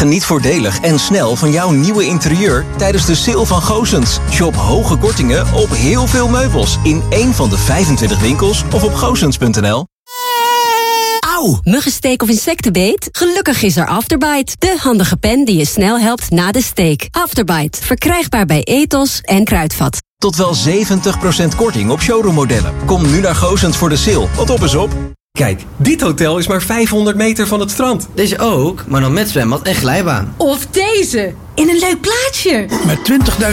Geniet voordelig en snel van jouw nieuwe interieur tijdens de sale van Goossens. Shop hoge kortingen op heel veel meubels in één van de 25 winkels of op goossens.nl. Auw, muggensteek of insectenbeet? Gelukkig is er Afterbite. De handige pen die je snel helpt na de steek. Afterbite, verkrijgbaar bij Ethos en Kruidvat. Tot wel 70% korting op showroommodellen. Kom nu naar Goossens voor de sale, want op is op. Kijk, dit hotel is maar 500 meter van het strand. Deze ook, maar dan met zwembad en glijbaan. Of deze, in een leuk plaatsje. Met 20.000